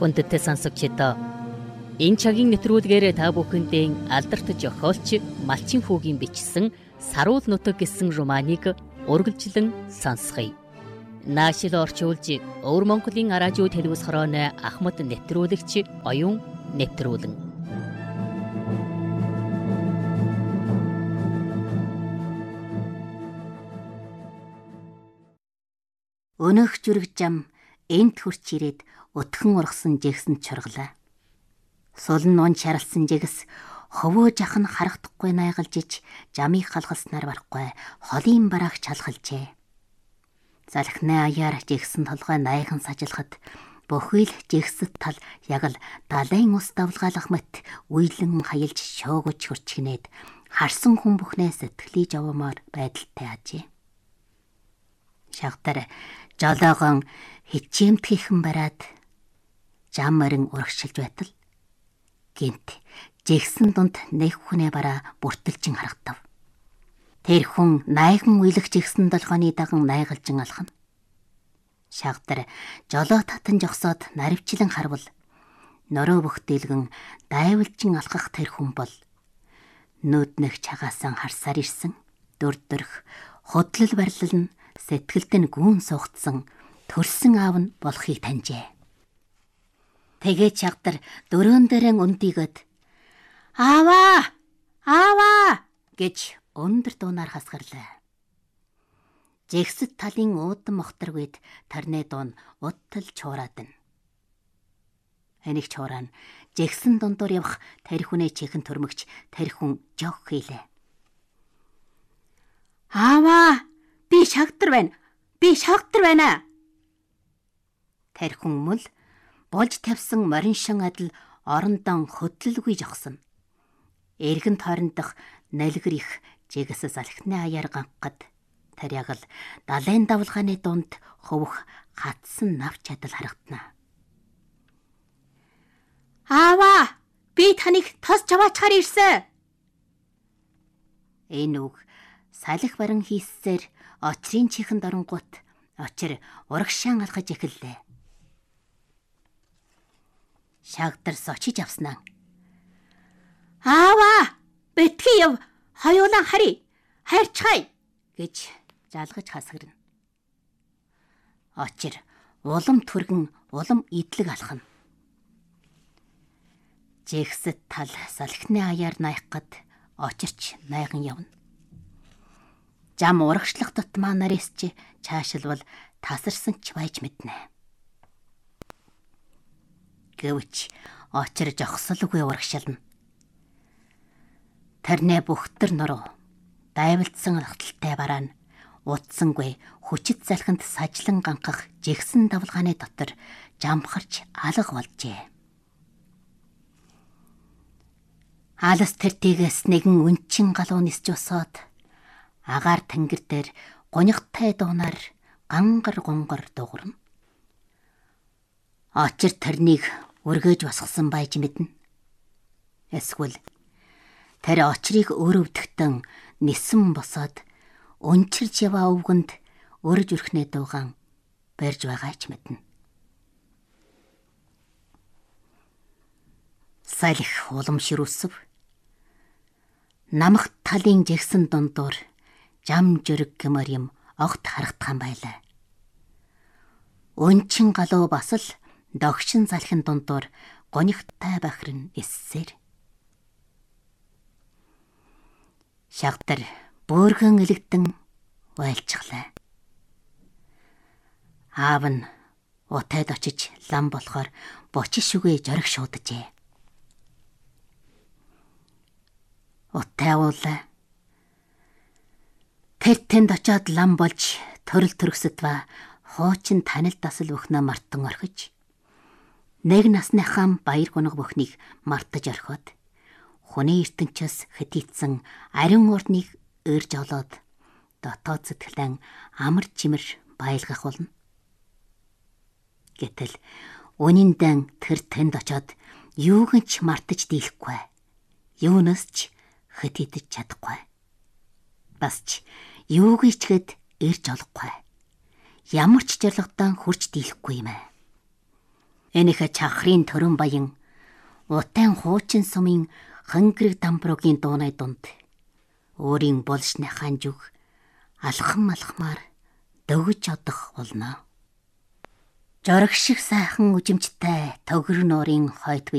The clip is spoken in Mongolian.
Хүндэттэй сонсогчдоо энэ цагийн нэвтрүүлгээр та бүхэндээ Алдарт зохиолч Малчин Хүүгийн бичсэн Саруул нутаг гэсэн романыг үргэлжлэн сонсгоё. Наашил орчуулж Өвөр Монголын радио телевиз хорооны Ахмад нэвтрүүлэгч оюун нэвтрүүлэн. Өнөөх зүрэг зам энд хурч ирээд өтгөн ургасан жигсэнд чурглаа. Сулн нун чаралсан жигс ховөө жахан харагдахгүй найгалж ич жамыг халгаснаар барахгүй холын бараах чалгалжээ. Залхны аяар жигсэн толгой найхан сажилахад бөхил жигсэд тал яг л далайн ус давлгаалах мэт уйлан хаялж шоогож хурчгнээд харсан хүн бүхнээ сэтгэлий жавмаар байдалтай ажээ. Шагтар жолоогон хичээмтгийхэн бараад жам морин урагшилж байтал гинт жигсэн дунд нэг хүнээ бараа бүртэлжин харагдав. Тэр хүн найхан уйлах жигсэн долгооны даган найгалжин алхана. Шагтар жолоо татан жогсоод наривчлан харвал нороо бүхтэлгэн дайвалжин алхах тэр хүн бол нүүднэх чагаасан харсаар ирсэн дөрдөрх хотлол барилал нь сэтгэлд нь гүн сугтсан төрсөн аав нь болохыг таньжээ. Тэгээ чагтар дөрөөн дээрэн өндийгöd "Ааваа! Ааваа!" гэж өндөр дуунаар хасгарлаа. Жигсэд талын уудан мохторгүйд тарны дуун уттал чуураад нь. Энийг чуураа жигсэн дундуур явах тэр хүнээ чихэн төрмөгч тэр хүн жог хийлээ. "Ааваа! Би шагтар байна. Би шагтар байна." Тэр хүн мөл болж тавьсан морин шин адил орондон хөдлөлгүй жогсон. Эргэн тойрондох нэлгэр их жигс залхны аяар ганхад тэр яг л далайн давлгааны дунд хөвөх хатсан навч адил харагдана. "Ааваа! Би таныг тос чаваачаар ирсэн." Энэ үг салхи барин хийссээр очрын чихэнд оронгууд очир урагшаан алхаж эхэллээ. Шагтар сочиж авснаа. "Ааваа! Бэтгий яв. Хоёулаа хари. Хайрцгаая" гэж жалгаж хасгирна. Очир улам түргэн улам идлэг алхана. Жигсэд тал салхины аяар найхад очирч найган явна. Жам урагшлах дотмаа нарийсч чаашилвал тасарсан ч байж мэднэ. Гэвч очир жогсолгүй урагшилна. Тэрнээ бүхтэр нуруу дайвалдсан алхталтай бараа нь утсангүй хүчит залханд сажлан ганхах жигсэн давлгааны дотор жамхарч алга болжээ. Алас тэр тигээс нэгэн өнчин галуу нисж усоод агаар тэнгэр дээр гунигтай дуунаар гангар гонгор дуурна. Очир тэрнийг өргөөж босгосон байж мэднэ. Эсвэл тэр очрыг өрөвдөхтөн нисэн босоод өнчирч яваа өвгөнд өрж өрхнээ дуугаан барьж байгаа ч мэднэ. Салхи уламшир үсв. Намх талын жигсэн дундуур жам жөрг гэмээр юм огт харагдхан байлаа. Өнчин галуу бас л догшин залхин дундуур гонигтай бахрын эссээр. Шагтар бөөргөн элэгдэн байлцглаа. Аав нь утайд очиж лам болохоор бочиш үгээ жориг шууджээ. Утай уулаа. Тэр тэнд очоод лам болж төрөл төрөсөд ба хуучин танил дасал бүхнээ мартан орхиж нэг насныхаа баяр гунаг бүхнийг мартаж орхиод хүний ертөнчөөс хэтийцсэн ариун урдныг өрж олоод дотоод сэтгэлэн амар чимэр байлгах болно. Гэтэл үнэндээ тэр тэнд очоод юуг ч мартаж дийлэхгүй. Юунаас ч хэтийдэж чадахгүй. Бас ч юуг ичгээд ирж олохгүй. Ямар ч зорилготой хурж дийлэхгүй юм аа. Энийхэ чахрын төрөн баян утайн хуучин сумын хангэрэг дамбруугийн дуунай дунд өөрийн булшны ханжуг алхам алхмаар дөгж одох болно. Жорог шиг сайхан үжимжтэй төгөр нуурын хойд